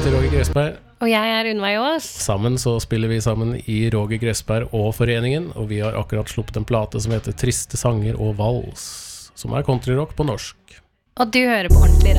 heter Roger Gressberg. Og jeg Unnveig Aas. Sammen så spiller vi sammen i Roger Gressberg og Foreningen, og vi har akkurat sluppet en plate som heter Triste sanger og vals, som countryrock på norsk. Og du hører på Ordentlig